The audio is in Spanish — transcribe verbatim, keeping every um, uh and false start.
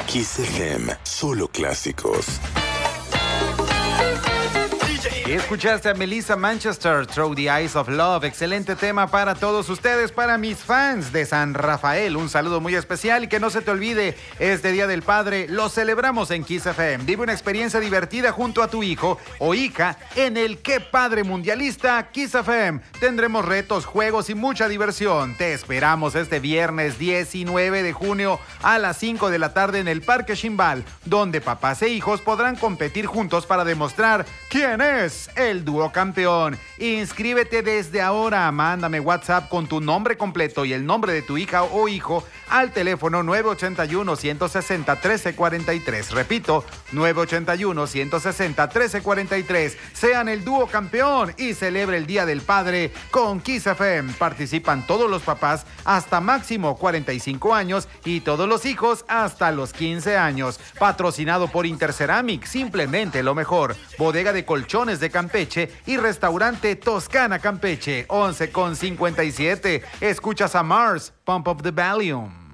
Kiss F M, solo clásicos. Y escuchaste a Melissa Manchester, Through the Eyes of Love. Excelente tema para todos ustedes, para mis fans de San Rafael. Un saludo muy especial y que no se te olvide, este Día del Padre lo celebramos en Kiss F M. Vive una experiencia divertida junto a tu hijo o hija en el Qué Padre Mundialista Kiss F M. Tendremos retos, juegos y mucha diversión. Te esperamos este viernes diecinueve de junio a las cinco de la tarde en el Parque Chimbal, donde papás e hijos podrán competir juntos para demostrar quién es el dúo campeón. Inscríbete desde ahora. Mándame WhatsApp con tu nombre completo y el nombre de tu hija o hijo al teléfono nueve ocho uno, uno seis cero, uno tres cuatro tres. Repito, nueve ocho uno, uno seis cero, uno tres cuatro tres. Sean el dúo campeón y celebre el Día del Padre con Kiss F M. Participan todos los papás hasta máximo cuarenta y cinco años y todos los hijos hasta los quince años. Patrocinado por Interceramic, simplemente lo mejor. Bodega de colchones de Campeche y restaurante Toscana Campeche. Once con cincuenta y siete. Escuchas a Mars, Pump of the Valium.